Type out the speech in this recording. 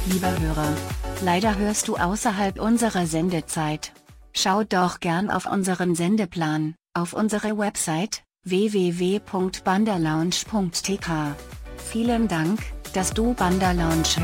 Lieber Hörer, leider hörst du außerhalb unserer Sendezeit. Schau doch gern auf unseren Sendeplan, auf unsere Website, www.bandalounge.tk. Vielen Dank, dass du Banda Lounge